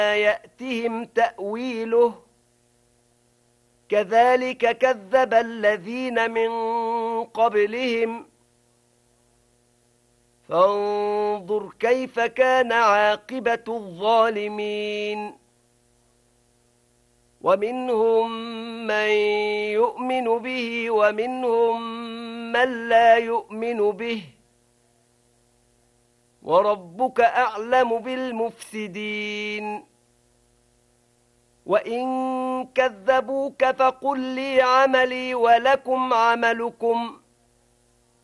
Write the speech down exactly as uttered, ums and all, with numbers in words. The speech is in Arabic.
يأتهم تأويله كذلك كذب الذين من قبلهم فانظر كيف كان عاقبة الظالمين ومنهم من يؤمن به ومنهم من لا يؤمن به وربك أعلم بالمفسدين وإن كذبوك فقل لي عملي ولكم عملكم